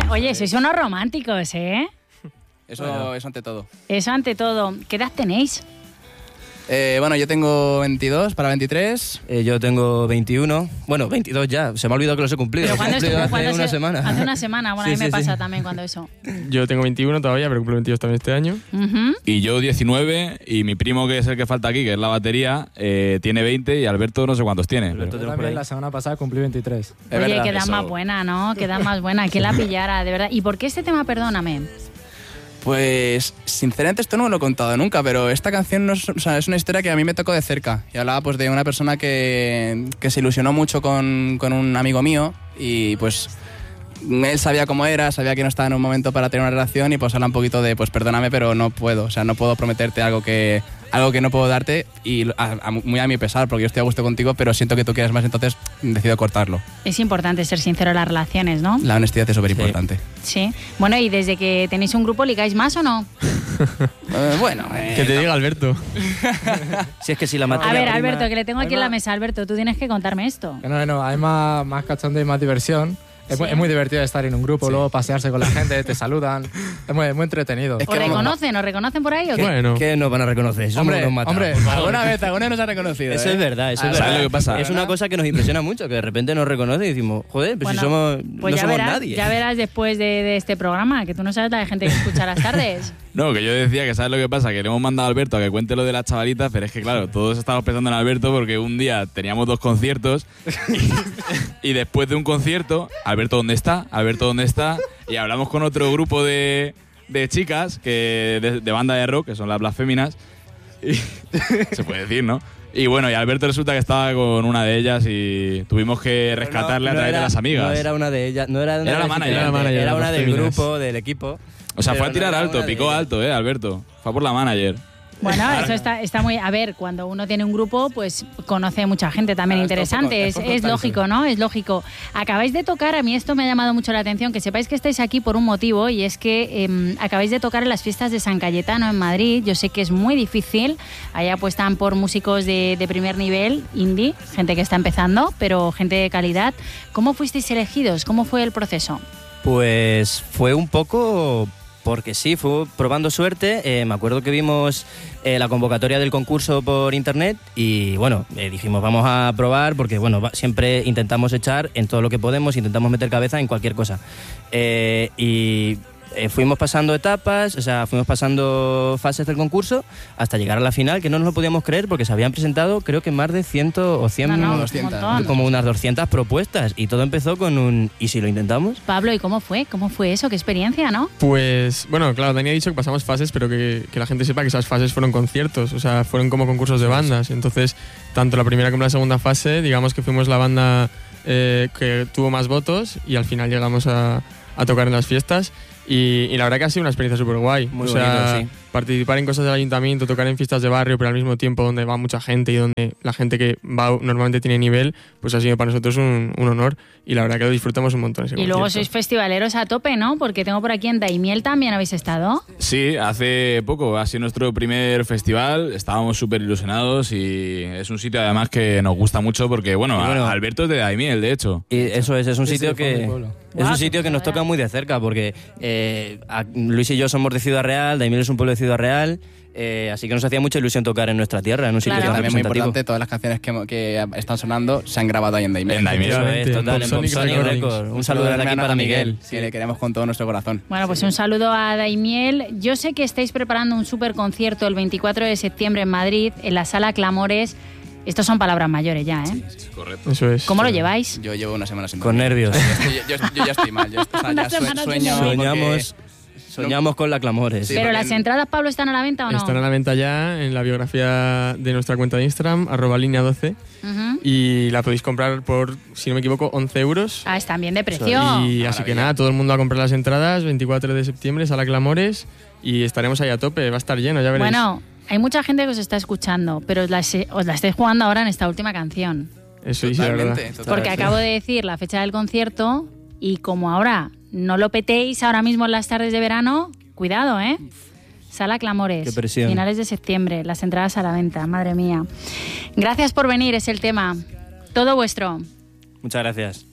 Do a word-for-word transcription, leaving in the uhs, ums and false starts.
Oye, sois unos románticos, ¿eh? Eso, bueno. eso ante todo. Eso ante todo. ¿Qué edad tenéis? Eh, bueno, yo tengo veintidós para veintitrés. Eh, yo tengo veintiuno. Bueno, veintidós ya. Se me ha olvidado que los he cumplido. Pero ¿cuándo He es cumplido tu- hace cuándo una se- semana. Hace una semana. Bueno, Sí, a mí me sí, pasa sí. también cuando eso. Yo tengo veintiuno todavía, pero cumplo veintidós también este año. Ujú. Y yo diecinueve, y mi primo, que es el que falta aquí, que es la batería, eh, tiene veinte, y Alberto no sé cuántos tiene. Alberto, pero- Yo también la semana pasada cumplí veintitrés. Es Oye, verdad, queda eso. más buena, ¿no? Queda más buena. ¿Quién la pillara, de verdad? ¿Y por qué este tema, perdóname? Pues, sinceramente, esto no me lo he contado nunca, pero esta canción no es, o sea, es una historia que a mí me tocó de cerca. Y hablaba pues de una persona que, que se ilusionó mucho con, con un amigo mío y pues él sabía cómo era, sabía que no estaba en un momento para tener una relación y pues habla un poquito de, pues perdóname, pero no puedo. O sea, no puedo prometerte algo que, algo que no puedo darte y a- a- muy a mi pesar, porque yo estoy a gusto contigo, pero siento que tú quieres más, entonces decido cortarlo. Es importante ser sincero en las relaciones, ¿no? La honestidad es súper importante. Sí. Bueno, ¿y desde que tenéis un grupo ligáis más o no? Eh, bueno, eh, Que te diga Alberto. Si es que si la materia A ver, prima- Alberto, que le tengo aquí en la Además- mesa. Alberto, tú tienes que contarme esto. Que No, no, hay más, más cachondeo y más diversión. Es, Sí. muy, es muy divertido estar en un grupo, luego pasearse con la gente, te saludan. Es muy, muy entretenido. Es ¿Os que vamos- reconocen? ¿Os reconocen por ahí o qué? Bueno, ¿Qué nos van a reconocer? Somos Hombre, unos matados. hombre, alguna vez, alguna vez nos ha reconocido. Eso ¿eh? es verdad, eso es ¿Sabes verdad. lo que pasa? Es una cosa que nos impresiona mucho, que de repente nos reconoce y decimos, joder, pues Bueno, si somos, Pues no ya, somos verás, nadie. ya verás después de, de este programa, que tú no sabes la de gente que escucha las tardes. No, que yo decía que ¿sabes lo que pasa? Que le hemos mandado a Alberto a que cuente lo de las chavalitas, pero es que claro, todos estamos pensando en Alberto porque un día teníamos dos conciertos y, y después de un concierto, Alberto, ¿dónde está? Alberto, ¿dónde está? Y hablamos con otro grupo de, de chicas que de, de banda de rock, que son las Blasféminas, y se puede decir, ¿no? Y bueno, y Alberto resulta que estaba con una de ellas y tuvimos que Pero rescatarle no- no a través era- de las amigas. No era una de ellas, no era, una Era de la las manager. integrantes, Era la manager era de una las del féminas. grupo, del equipo. O sea, pero fue a no tirar era alto, una de picó ellas. alto, ¿eh, Alberto? Fue por la manager. Bueno, eso está, está muy... A ver, cuando uno tiene un grupo, pues conoce mucha gente también Claro, esto interesante. es Es, poco- es es poco lógico, ¿no? Es lógico. Acabáis de tocar, a mí esto me ha llamado mucho la atención, que sepáis que estáis aquí por un motivo, y es que eh, acabáis de tocar en las fiestas de San Cayetano en Madrid. Yo sé que es muy difícil. Allá apuestan por músicos de, de primer nivel, indie, gente que está empezando, pero gente de calidad. ¿Cómo fuisteis elegidos? ¿Cómo fue el proceso? Pues fue un poco porque sí, fue probando suerte. Eh, me acuerdo que vimos eh, la convocatoria del concurso por internet y bueno, eh, dijimos vamos a probar porque bueno, va- siempre intentamos echar en todo lo que podemos, intentamos meter cabeza en cualquier cosa. Eh, y eh, fuimos pasando etapas, o sea, fuimos pasando fases del concurso hasta llegar a la final, que no nos lo podíamos creer porque se habían presentado creo que más de cien o cien, No, no, un doscientas, montón. como unas doscientas propuestas y todo empezó con un ¿y si lo intentamos? Pablo, ¿y cómo fue? ¿Cómo fue eso? ¿Qué experiencia, no? pues bueno, claro, Dani ha dicho que pasamos fases, pero que, que la gente sepa que esas fases fueron conciertos, o sea, fueron como concursos de bandas. Entonces, tanto la primera como la segunda fase, digamos que fuimos la banda eh, que tuvo más votos y al final llegamos a, a tocar en las fiestas. Y, y la verdad que ha sido una experiencia súper guay. Muy o sea, bonito, sí. participar en cosas del ayuntamiento, tocar en fiestas de barrio, pero al mismo tiempo donde va mucha gente y donde la gente que va normalmente tiene nivel, pues ha sido para nosotros un, un honor. Y la verdad que lo disfrutamos un montón ese Y luego concierto. sois festivaleros a tope, ¿no? Porque tengo por aquí en Daimiel también habéis estado. Sí, hace poco, ha sido nuestro primer festival, estábamos súper ilusionados y es un sitio además que nos gusta mucho porque, bueno, Y bueno, a- Alberto es de Daimiel, de hecho. Y eso es, es un Sí, sitio sí, fue mi que pueblo. es Guau, un qué sitio que nos pasada. toca muy de cerca porque eh, a- Luis y yo somos de Ciudad Real, Daimiel es un pueblo de Ciudad Real, eh, así que nos hacía mucha ilusión tocar en nuestra tierra, en un sitio Claro. tan También muy representativo. importante, todas las canciones que, que están sonando se han grabado ahí en Daimiel. En Daimiel. Eso es, Efectivamente, total, en en Popsonic Popsonic Recordings. Records. Un saludo desde aquí para Miguel. Sí, le queremos con todo nuestro corazón. Bueno, pues un saludo a Daimiel. Yo sé que estáis preparando un super concierto el veinticuatro de septiembre en Madrid, en la Sala Clamores. Estos son palabras mayores ya, ¿eh? Correcto. Eso es. ¿Cómo lo lleváis? Yo llevo una semana sin Con dormir. nervios. Yo, estoy- yo- yo ya estoy mal. Yo, o sea, Una ya sue- semana sin sueño dormir. Soñamos, soñamos con la Clamores. Sí, Pero porque las en- entradas, Pablo, ¿están a la venta o no? Están a la venta ya en la biografía de nuestra cuenta de Instagram, arroba línea doce, Ujú. y la podéis comprar por, si no me equivoco, once euros. Ah, están bien de precio. Y así Maravilla. que nada, todo el mundo a comprar las entradas, veinticuatro de septiembre, Sala Clamores, y estaremos ahí a tope, va a estar lleno, ya veréis. Bueno, hay mucha gente que os está escuchando, pero os la, os la estáis jugando ahora en esta última canción. Eso sí, sí, la verdad. Totalmente, totalmente. Porque acabo de decir la fecha del concierto y como ahora no lo petéis ahora mismo en las tardes de verano, cuidado, ¿eh? Sala Clamores, Qué presión. finales de septiembre, las entradas a la venta, madre mía. Gracias por venir, es el tema. Todo vuestro. Muchas gracias.